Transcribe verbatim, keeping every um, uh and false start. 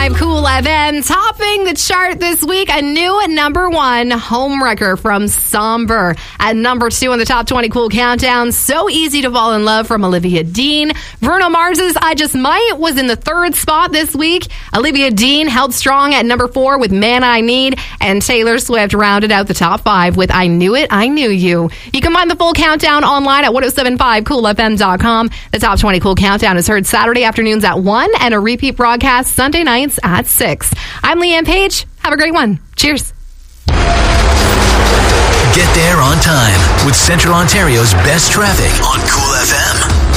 five Cool F M. Topping the chart this week, a new number one homewrecker from Somber. At number two on the top twenty Cool Countdown, So Easy to Fall in Love from Olivia Dean. Bruno Mars's I Just Might was in the third spot this week. Olivia Dean held strong at number four with Man I Need. And Taylor Swift rounded out the top five with I Knew It, I Knew You. You can find the full countdown online at ten seventy-five cool f m dot com. The top twenty Cool Countdown is heard Saturday afternoons at one and a repeat broadcast Sunday nights at six. I'm Leanne Page. Have a great one. Cheers. Get there on time with Central Ontario's best traffic on Cool F M.